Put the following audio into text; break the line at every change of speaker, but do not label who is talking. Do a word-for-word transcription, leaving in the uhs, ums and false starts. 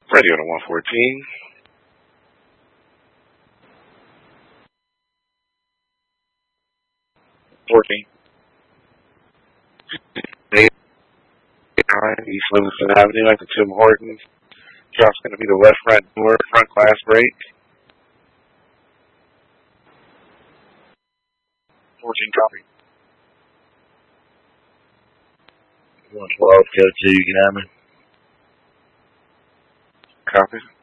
Radio to one fourteen. fourteen. East Livingston Avenue, like the Tim Hortons. Drop's going to be the left front door, front glass break. fourteen copy.
one twelve, go to, you can have me.
Copy.